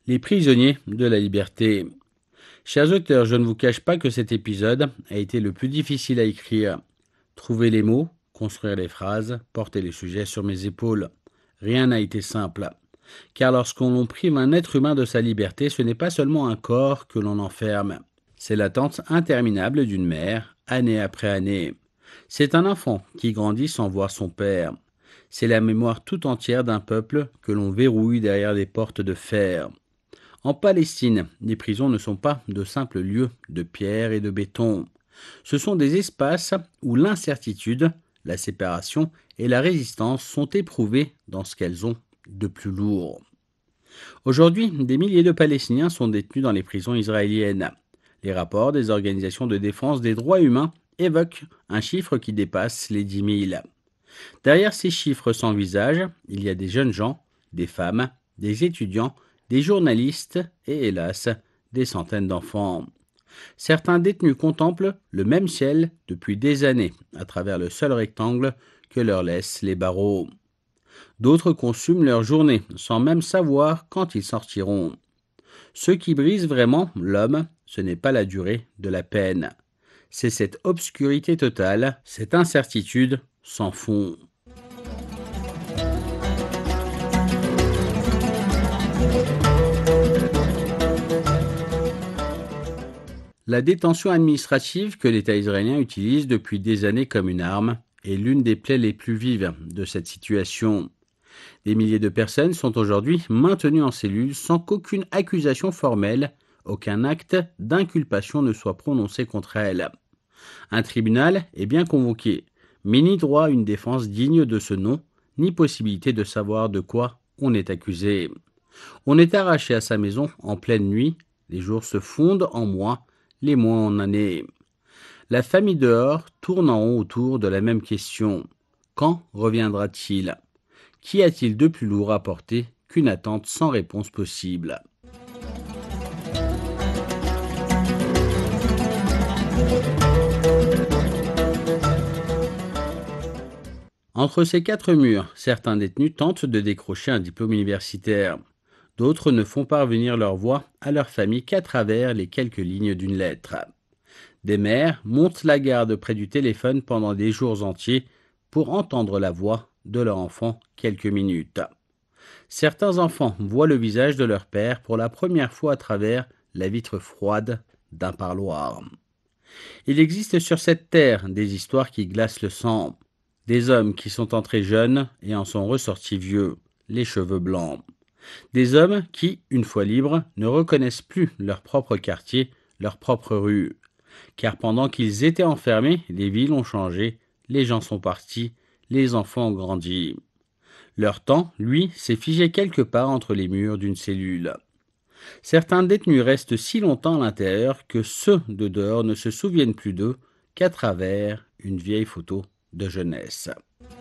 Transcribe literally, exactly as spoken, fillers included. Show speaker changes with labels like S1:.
S1: Les prisonniers de la liberté. Chers auteurs, je ne vous cache pas que cet épisode a été le plus difficile à écrire. Trouver les mots, construire les phrases, porter les sujets sur mes épaules. Rien n'a été simple. Car lorsqu'on prive un être humain de sa liberté, ce n'est pas seulement un corps que l'on enferme. C'est l'attente interminable d'une mère, année après année. C'est un enfant qui grandit sans voir son père. C'est la mémoire tout entière d'un peuple que l'on verrouille derrière des portes de fer. En Palestine, les prisons ne sont pas de simples lieux de pierre et de béton. Ce sont des espaces où l'incertitude, la séparation et la résistance sont éprouvées dans ce qu'elles ont de plus lourd. Aujourd'hui, des milliers de Palestiniens sont détenus dans les prisons israéliennes. Les rapports des organisations de défense des droits humains évoquent un chiffre qui dépasse les dix mille. Derrière ces chiffres sans visage, il y a des jeunes gens, des femmes, des étudiants, des journalistes et, hélas, des centaines d'enfants. Certains détenus contemplent le même ciel depuis des années, à travers le seul rectangle que leur laissent les barreaux. D'autres consument leur journée, sans même savoir quand ils sortiront. Ce qui brise vraiment l'homme, ce n'est pas la durée de la peine. C'est cette obscurité totale, cette incertitude sans fond. La détention administrative que l'État israélien utilise depuis des années comme une arme est l'une des plaies les plus vives de cette situation. Des milliers de personnes sont aujourd'hui maintenues en cellule sans qu'aucune accusation formelle, aucun acte d'inculpation ne soit prononcé contre elles. Un tribunal est bien convoqué, mais ni droit à une défense digne de ce nom, ni possibilité de savoir de quoi on est accusé. On est arraché à sa maison en pleine nuit, les jours se fondent en mois, les mois en années. La famille dehors tourne en rond autour de la même question. Quand reviendra-t-il ? Qu'y a-t-il de plus lourd à porter qu'une attente sans réponse possible ? Entre ces quatre murs, certains détenus tentent de décrocher un diplôme universitaire. D'autres ne font parvenir leur voix à leur famille qu'à travers les quelques lignes d'une lettre. Des mères montent la garde près du téléphone pendant des jours entiers pour entendre la voix de leur enfant quelques minutes. Certains enfants voient le visage de leur père pour la première fois à travers la vitre froide d'un parloir. Il existe sur cette terre des histoires qui glacent le sang, des hommes qui sont entrés jeunes et en sont ressortis vieux, les cheveux blancs. Des hommes qui, une fois libres, ne reconnaissent plus leur propre quartier, leur propre rue. Car pendant qu'ils étaient enfermés, les villes ont changé, les gens sont partis, les enfants ont grandi. Leur temps, lui, s'est figé quelque part entre les murs d'une cellule. Certains détenus restent si longtemps à l'intérieur que ceux de dehors ne se souviennent plus d'eux qu'à travers une vieille photo de jeunesse.